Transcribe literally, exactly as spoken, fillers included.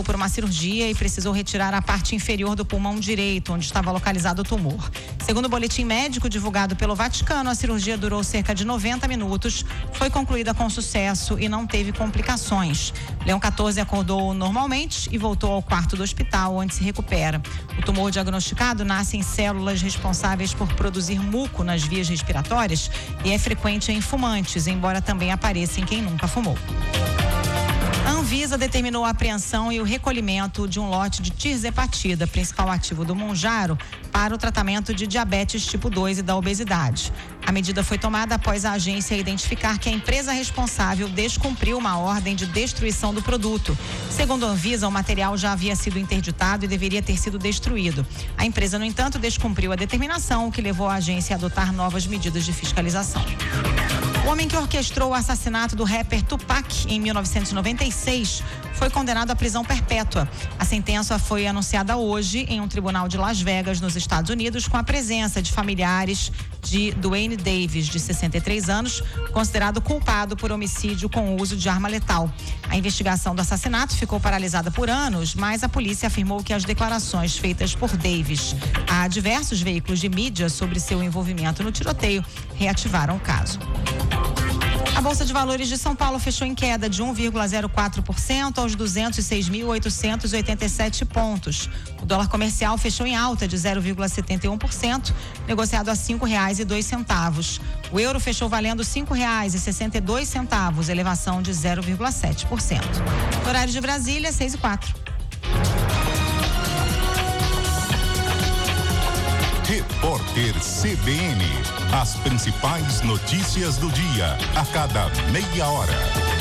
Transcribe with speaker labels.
Speaker 1: por uma cirurgia e precisou retirar a parte inferior do pulmão direito, onde estava localizado o tumor. Segundo o boletim médico divulgado pelo Vaticano, a cirurgia durou cerca de noventa minutos, foi concluída com sucesso e não teve complicações. Leão quatorze acordou normalmente e voltou ao quarto do hospital, onde se recupera. O tumor diagnosticado nasce em células responsáveis por produzir muco nas vias respiratórias e é frequente em fumantes, embora também apareça em quem nunca fumou. A Anvisa determinou a apreensão e o recolhimento de um lote de tirzepatida, principal ativo do Mounjaro, para o tratamento de diabetes tipo dois e da obesidade. A medida foi tomada após a agência identificar que a empresa responsável descumpriu uma ordem de destruição do produto. Segundo a Anvisa, o material já havia sido interditado e deveria ter sido destruído. A empresa, no entanto, descumpriu a determinação, o que levou a agência a adotar novas medidas de fiscalização. O homem que orquestrou o assassinato do rapper Tupac em mil novecentos e noventa e seis foi condenado à prisão perpétua. A sentença foi anunciada hoje em um tribunal de Las Vegas, nos Estados Unidos, com a presença de familiares de Duane Davis, de sessenta e três anos, considerado culpado por homicídio com o uso de arma letal. A investigação do assassinato ficou paralisada por anos, mas a polícia afirmou que as declarações feitas por Davis a diversos veículos de mídia sobre seu envolvimento no tiroteio reativaram o caso. A Bolsa de Valores de São Paulo fechou em queda de um vírgula zero quatro por cento aos duzentos e seis mil oitocentos e oitenta e sete pontos. O dólar comercial fechou em alta de zero vírgula setenta e um por cento, negociado a cinco reais e dois centavos. O euro fechou valendo cinco reais e sessenta e dois centavos, elevação de zero vírgula sete por cento. Horário de Brasília, seis e quatro.
Speaker 2: Repórter C B N. As principais notícias do dia, a cada meia hora.